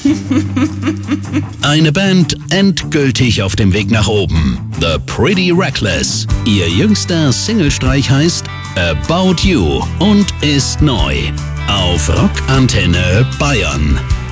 Eine Band endgültig auf dem Weg nach oben. The Pretty Reckless. Ihr jüngster Singlestreich heißt About You und ist neu. Auf Rockantenne Bayern.